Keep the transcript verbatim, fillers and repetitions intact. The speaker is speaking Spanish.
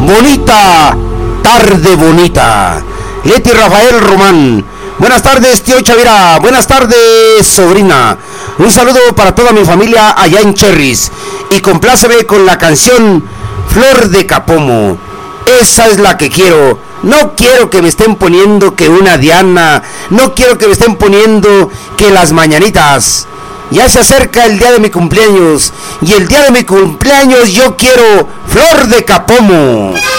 bonita tarde bonita. Leti Rafael Román. Buenas tardes, tío Chavira. Buenas tardes, sobrina. Un saludo para toda mi familia allá en Cherries. Y compláceme con la canción Flor de Capomo. Esa es la que quiero. No quiero que me estén poniendo que una Diana. No quiero que me estén poniendo que las mañanitas. Ya se acerca el día de mi cumpleaños. Y el día de mi cumpleaños yo quiero Flor de Capomo.